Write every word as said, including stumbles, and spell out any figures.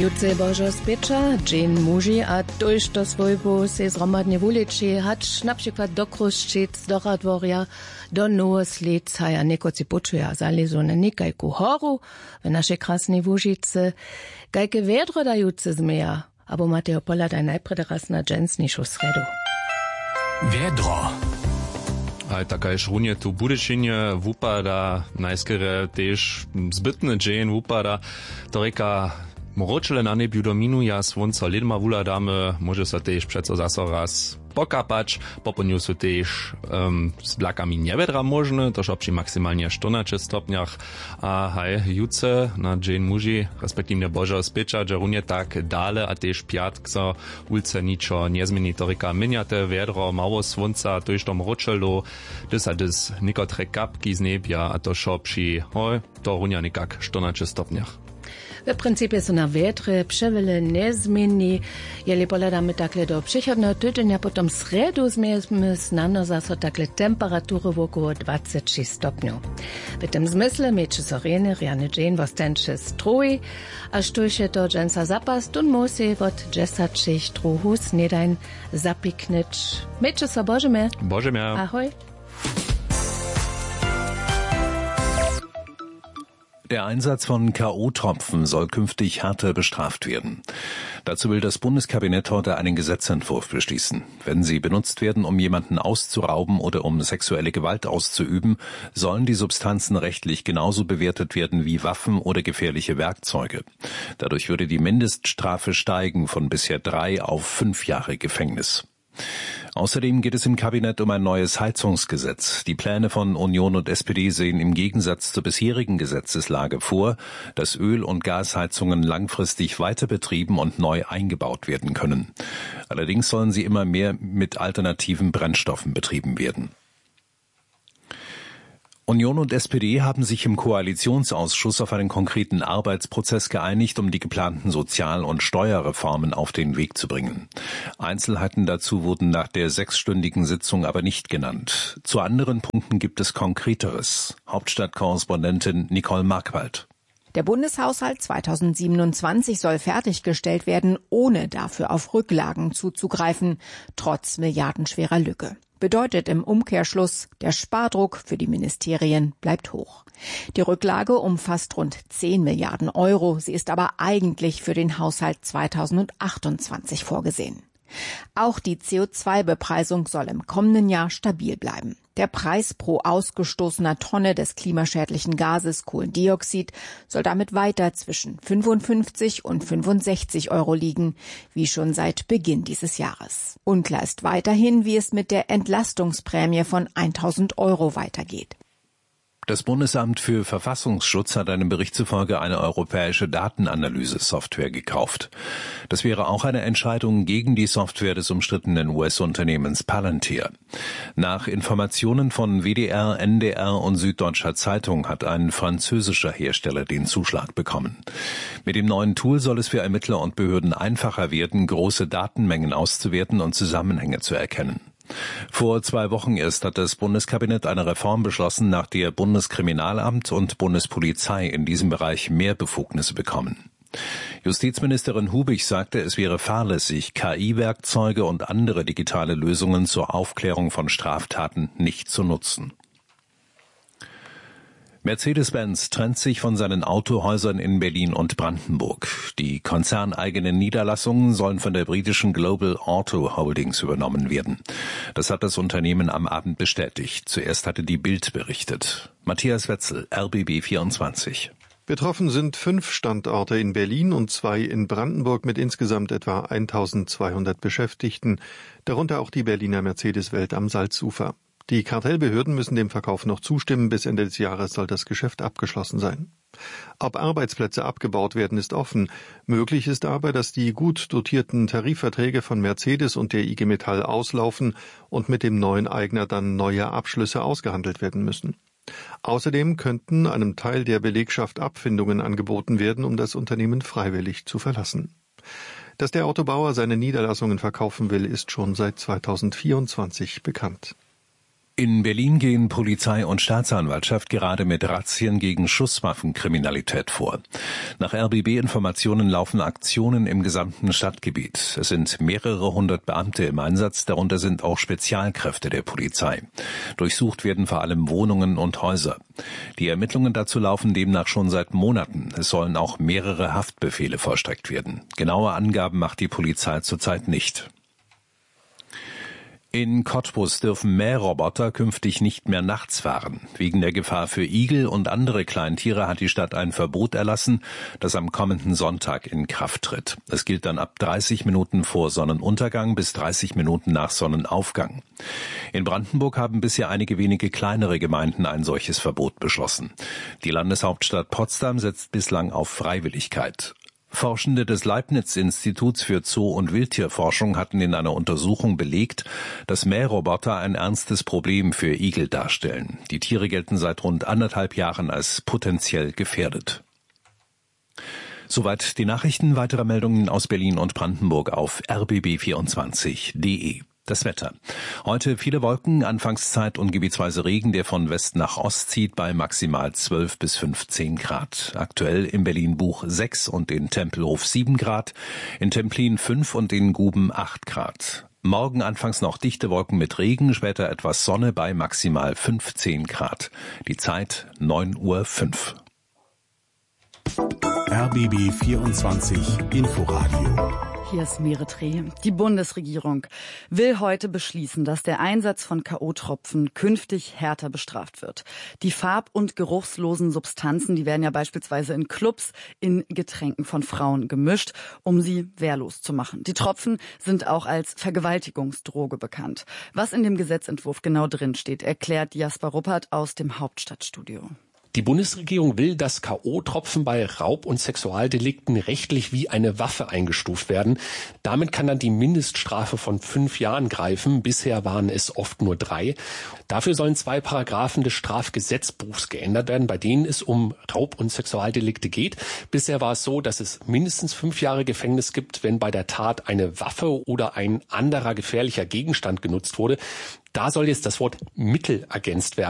Jutze Božo speča, Jane muži a tojž to svojbo se zromadne vuliči, hač například do Kruščic, do Radvorja, do Novoslíc, a ja nekoci počuja zalizu na nikajku horu v našej krasnej Łužice, kajke vedro dajúce zmeja, abo máte opoladaj najprv raz na džensnišu sredu. Vedro. Aj taká šrunje tu budešinje vupada, najskere tež zbytne džen vupada, to reka mročele na nebiu do minuja svonca lidma vula dame, môže sa tež přeco zaso raz pokapać, poplňujú sú tež um, s blakami nevedra možné, tož pri maximálne štrnásť stopniach a haj, juce na džen muži, respektívne Božo speča, že runje tak dále a tež piatk so ulce ničo nezmení, to reka miniate vedro, malo svonca, to iš to mročelo, dys a dys nikotre kapky z nebia a to šo pri, hoj, to runja nikak štrnásť stopniach. W principie są na wietrze przewele nezmieni, jeli poladamy takle do przychodnego tygodnia, potom sredu zmiemy znano zaso takle temperatury około dwadzieścia sześć stopniów. W tym zmysle miejcie soreny, riany dżen wostencze strój, a sztusie to dżensa zapas, tun musi od dziesięć sześć trochu snedań zapiknąć. Miejcie so Bożemy. Bożemy. Ahoj. Der Einsatz von K O-Tropfen soll künftig härter bestraft werden. Dazu will das Bundeskabinett heute einen Gesetzentwurf beschließen. Wenn sie benutzt werden, um jemanden auszurauben oder um sexuelle Gewalt auszuüben, sollen die Substanzen rechtlich genauso bewertet werden wie Waffen oder gefährliche Werkzeuge. Dadurch würde die Mindeststrafe steigen von bisher drei auf fünf Jahre Gefängnis. Außerdem geht es im Kabinett um ein neues Heizungsgesetz. Die Pläne von Union und S P D sehen im Gegensatz zur bisherigen Gesetzeslage vor, dass Öl- und Gasheizungen langfristig weiter betrieben und neu eingebaut werden können. Allerdings sollen sie immer mehr mit alternativen Brennstoffen betrieben werden. Union und S P D haben sich im Koalitionsausschuss auf einen konkreten Arbeitsprozess geeinigt, um die geplanten Sozial- und Steuerreformen auf den Weg zu bringen. Einzelheiten dazu wurden nach der sechsstündigen Sitzung aber nicht genannt. Zu anderen Punkten gibt es Konkreteres. Hauptstadtkorrespondentin Nicole Markwald. Der Bundeshaushalt zweitausendsiebenundzwanzig soll fertiggestellt werden, ohne dafür auf Rücklagen zuzugreifen, trotz milliardenschwerer Lücke. Bedeutet im Umkehrschluss, der Spardruck für die Ministerien bleibt hoch. Die Rücklage umfasst rund zehn Milliarden Euro. Sie ist aber eigentlich für den Haushalt zweitausendachtundzwanzig vorgesehen. Auch die C O zwei Bepreisung soll im kommenden Jahr stabil bleiben. Der Preis pro ausgestoßener Tonne des klimaschädlichen Gases Kohlendioxid soll damit weiter zwischen fünfundfünfzig und fünfundsechzig Euro liegen, wie schon seit Beginn dieses Jahres. Unklar ist weiterhin, wie es mit der Entlastungsprämie von tausend Euro weitergeht. Das Bundesamt für Verfassungsschutz hat einem Bericht zufolge eine europäische Datenanalyse-Software gekauft. Das wäre auch eine Entscheidung gegen die Software des umstrittenen U S-Unternehmens Palantir. Nach Informationen von W D R, N D R und Süddeutscher Zeitung hat ein französischer Hersteller den Zuschlag bekommen. Mit dem neuen Tool soll es für Ermittler und Behörden einfacher werden, große Datenmengen auszuwerten und Zusammenhänge zu erkennen. Vor zwei Wochen erst hat das Bundeskabinett eine Reform beschlossen, nach der Bundeskriminalamt und Bundespolizei in diesem Bereich mehr Befugnisse bekommen. Justizministerin Hubig sagte, es wäre fahrlässig, K I-Werkzeuge und andere digitale Lösungen zur Aufklärung von Straftaten nicht zu nutzen. Mercedes-Benz trennt sich von seinen Autohäusern in Berlin und Brandenburg. Die konzerneigenen Niederlassungen sollen von der britischen Global Auto Holdings übernommen werden. Das hat das Unternehmen am Abend bestätigt. Zuerst hatte die Bild berichtet. Matthias Wetzel, R B B vierundzwanzig. Betroffen sind fünf Standorte in Berlin und zwei in Brandenburg mit insgesamt etwa eintausendzweihundert Beschäftigten, darunter auch die Berliner Mercedes-Welt am Salzufer. Die Kartellbehörden müssen dem Verkauf noch zustimmen. Bis Ende des Jahres soll das Geschäft abgeschlossen sein. Ob Arbeitsplätze abgebaut werden, ist offen. Möglich ist aber, dass die gut dotierten Tarifverträge von Mercedes und der I G Metall auslaufen und mit dem neuen Eigner dann neue Abschlüsse ausgehandelt werden müssen. Außerdem könnten einem Teil der Belegschaft Abfindungen angeboten werden, um das Unternehmen freiwillig zu verlassen. Dass der Autobauer seine Niederlassungen verkaufen will, ist schon seit zweitausendvierundzwanzig bekannt. In Berlin gehen Polizei und Staatsanwaltschaft gerade mit Razzien gegen Schusswaffenkriminalität vor. Nach R B B-Informationen laufen Aktionen im gesamten Stadtgebiet. Es sind mehrere hundert Beamte im Einsatz, darunter sind auch Spezialkräfte der Polizei. Durchsucht werden vor allem Wohnungen und Häuser. Die Ermittlungen dazu laufen demnach schon seit Monaten. Es sollen auch mehrere Haftbefehle vollstreckt werden. Genaue Angaben macht die Polizei zurzeit nicht. In Cottbus dürfen Mähroboter künftig nicht mehr nachts fahren. Wegen der Gefahr für Igel und andere Kleintiere hat die Stadt ein Verbot erlassen, das am kommenden Sonntag in Kraft tritt. Es gilt dann ab dreißig Minuten vor Sonnenuntergang bis dreißig Minuten nach Sonnenaufgang. In Brandenburg haben bisher einige wenige kleinere Gemeinden ein solches Verbot beschlossen. Die Landeshauptstadt Potsdam setzt bislang auf Freiwilligkeit. Forschende des Leibniz-Instituts für Zoo- und Wildtierforschung hatten in einer Untersuchung belegt, dass Mähroboter ein ernstes Problem für Igel darstellen. Die Tiere gelten seit rund anderthalb Jahren als potenziell gefährdet. Soweit die Nachrichten. Weitere Meldungen aus Berlin und Brandenburg auf r b b vierundzwanzig punkt d e. Das Wetter. Heute viele Wolken, Anfangszeit und gebietsweise Regen, der von West nach Ost zieht, bei maximal zwölf bis fünfzehn Grad. Aktuell in Berlin-Buch sechs und in Tempelhof sieben Grad, in Templin fünf und in Guben acht Grad. Morgen anfangs noch dichte Wolken mit Regen, später etwas Sonne bei maximal fünfzehn Grad. Die Zeit neun Uhr fünf. R B B vierundzwanzig Inforadio. Hier ist Meretreh. Die Bundesregierung will heute beschließen, dass der Einsatz von K O-Tropfen künftig härter bestraft wird. Die farb- und geruchslosen Substanzen, die werden ja beispielsweise in Clubs in Getränken von Frauen gemischt, um sie wehrlos zu machen. Die Tropfen sind auch als Vergewaltigungsdroge bekannt. Was in dem Gesetzentwurf genau drin steht, erklärt Jasper Ruppert aus dem Hauptstadtstudio. Die Bundesregierung will, dass K O-Tropfen bei Raub- und Sexualdelikten rechtlich wie eine Waffe eingestuft werden. Damit kann dann die Mindeststrafe von fünf Jahren greifen. Bisher waren es oft nur drei. Dafür sollen zwei Paragraphen des Strafgesetzbuchs geändert werden, bei denen es um Raub- und Sexualdelikte geht. Bisher war es so, dass es mindestens fünf Jahre Gefängnis gibt, wenn bei der Tat eine Waffe oder ein anderer gefährlicher Gegenstand genutzt wurde. Da soll jetzt das Wort Mittel ergänzt werden.